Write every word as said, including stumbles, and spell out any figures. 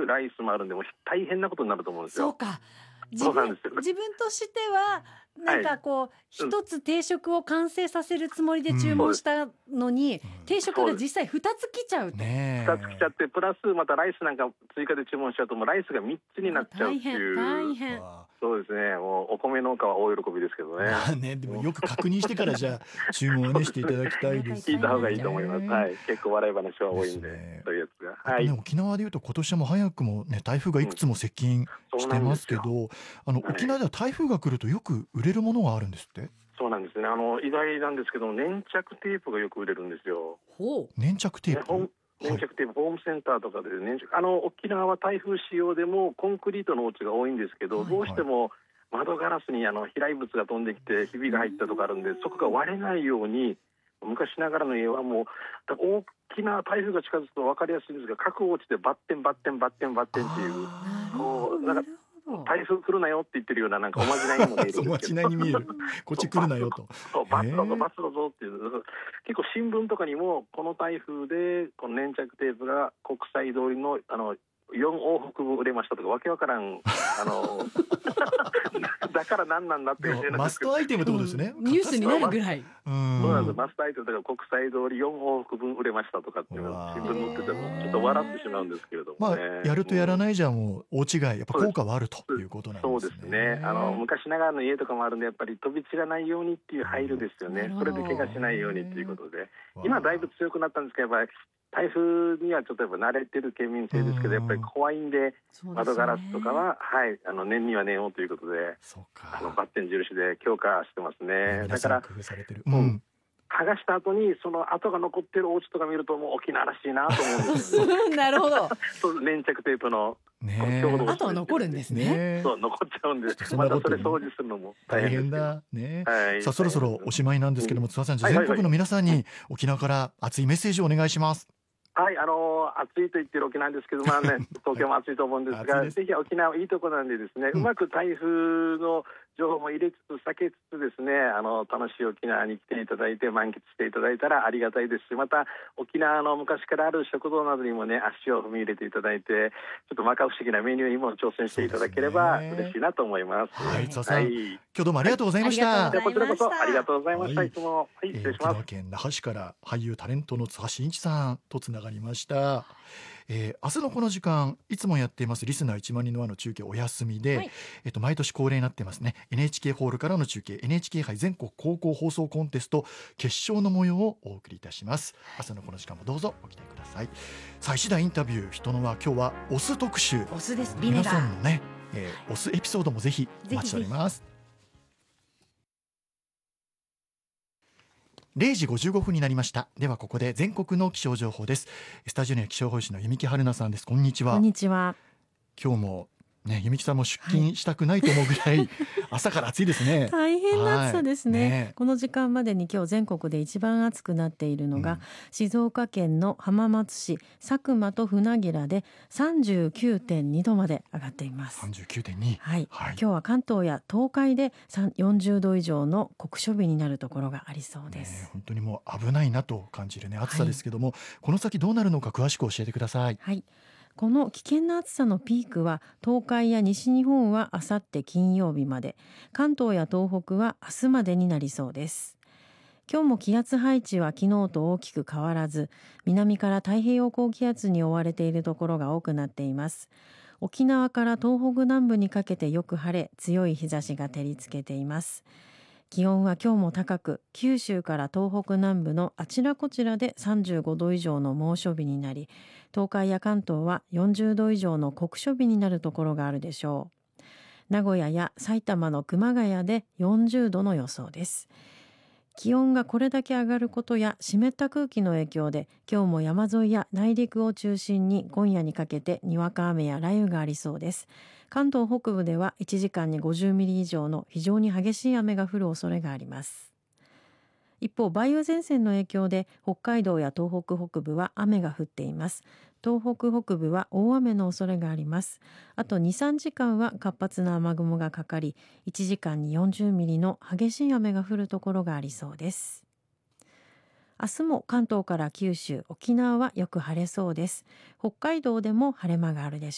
るライスもあるんで、もう大変なことになると思うんですよ。 そうか、自そうなん分ですよ。 自分としてはなんかこう、一つ定食を完成させるつもりで注文したのに、 うん定食が実際ふたつ来ちゃうと、 ね、ふたつ来ちゃって、プラスまたライスなんか追加で注文しちゃうと、もうライスがみっつになっちゃうっていう。 大変大変。 そうですね、もうお米農家は大喜びですけどね。 まあね、でもよく確認してからじゃあ注文をねしていただきたいです、 聞いた方がいいと思います。はい、結構笑い話は多いんで、ね、そういうやつが。 はい。ね、沖縄でいうと今年はもう早くもね台風がいくつも接近してますけど、うん、あの沖縄では台風が来るとよく売れるものがあるんですって。 そうなんですね。あの意外なんですけど、粘着テープがよく売れるんですよ。 ほう。 粘着テープ。ね、 粘着テープ、ホームセンターとかで粘着、あの沖縄は台風仕様でもコンクリートのお家が多いんですけど、はい、どうしても窓ガラスにあの飛来物が飛んできてひびが入ったとかあるんで、そこが割れないように、昔ながらの家はもう大きな台風が近づくと分かりやすいんですが、各お家でバッテンバッテンバッテンバッテンっていう、こうなんか台風来るなよって言ってるような、なんかおまじないにも見えるんですけど、 おまじないに見える。こっち来るなよと。 そう、バツだぞバツだぞっていう。結構新聞とかにもこの台風でこの粘着テープが国際通りのあのよん往復分売れましたとか、わけわからん、あのだから何なんだっていう、 マストアイテムってことですね。 ニュースになるぐらい。 そうなんです。マストアイテムとか国際通りよん往復分売れましたとかっていうのが新聞載っててもちょっと笑ってしまうんですけれどもね。 まあやるとやらないじゃもう大違い、やっぱ効果はあるということなんですね。 そうですね。あの昔ながらの家とかもあるんで、やっぱり飛び散らないようにっていう配慮ですよね。それで怪我しないようにっていうことで、今だいぶ強くなったんですけど、やっぱり台風にはちょっとやっぱ慣れてる県民性ですけど、やっぱり怖いんで、窓ガラスとかは、はい、あの念には念をということで、あのバッテン印で強化してますね。だから工夫されてる。 うん、剥がした後にその跡が残ってるお家とか見ると、もう沖縄らしいなと思うんですよね。 なるほど。 そう粘着テープの跡は残るんですね。 そう残っちゃうんです。またそれ掃除するのも大変だね。さあそろそろおしまいなんですけども、津田さん、全国の皆さんに沖縄から熱いメッセージをお願いします。 はい、あの暑いと言ってる沖縄ですけど、まあね、東京も暑いと思うんですが、はい、ぜひ沖縄いいとこなんでですね、うん、うまく台風の情報も入れつつ避けつつですね、あの楽しい沖縄に来ていただいて満喫していただいたらありがたいですし、また沖縄の昔からある食堂などにもね足を踏み入れていただいて、ちょっと摩訶不思議なメニューにも挑戦していただければ嬉しいなと思います。 はい、津田さん、はい、今日どうもありがとうございました。 はい、こちらこそありがとうございました。はい、いつも、はい、失礼します。 沖縄県那覇市から俳優タレントの津波真一さんとつながりました。えー、明日のこの時間いつもやっていますリスナーいちまん人の輪の中継お休みで、はい、えっと、毎年恒例になってますね エヌエイチケー ホールからの中継 エヌエイチケー 杯全国高校放送コンテスト決勝の模様をお送りいたします。明日のこの時間もどうぞお期待ください。さあ石田インタビュー人の輪、今日はオス特集。 オスです。ビネガー。 皆さんのね、えー、オスエピソードもぜひお待ちしております。れいじごじゅうごふんになりました。ではここで全国の気象情報です。スタジオには気象予報士の弓木春菜さんです。こんにちは。 こんにちは。 今日もね、弓木さんも出勤したくないと思うぐらい、はい、朝から暑いですね。 大変な暑さですね、はいね。この時間までに今日全国で一番暑くなっているのが、うん、静岡県の浜松市佐久間と船明で さんじゅうきゅうてんにどまで上がっています。 さんじゅうきゅうてんに、 はいはい、今日は関東や東海でよんじゅうど以上の酷暑日になるところがありそうです、 ね、本当にもう危ないなと感じる、ね、暑さですけども、はい、この先どうなるのか詳しく教えてください。 はい、この危険な暑さのピークは東海や西日本はあさって金曜日まで、関東や東北は明日までになりそうです。今日も気圧配置は昨日と大きく変わらず、南から太平洋高気圧に覆われているところが多くなっています。沖縄から東北南部にかけてよく晴れ、強い日差しが照りつけています。気温は今日も高く、九州から東北南部のあちらこちらでさんじゅうごど以上の猛暑日になり、東海や関東はよんじゅうど以上の酷暑日になるところがあるでしょう。名古屋や埼玉の熊谷でよんじゅうどの予想です。気温がこれだけ上がることや湿った空気の影響で、今日も山沿いや内陸を中心に今夜にかけてにわか雨や雷雨がありそうです。関東北部ではいちじかんにごじゅうミリ以上の非常に激しい雨が降る恐れがあります。一方、梅雨前線の影響で北海道や東北北部は雨が降っています。東北北部は大雨の恐れがあります。あと にさんじかんは活発な雨雲がかかり、いちじかんによんじゅうミリの激しい雨が降るところがありそうです。明日も関東から九州、沖縄はよく晴れそうです。北海道でも晴れ間があるでしょう。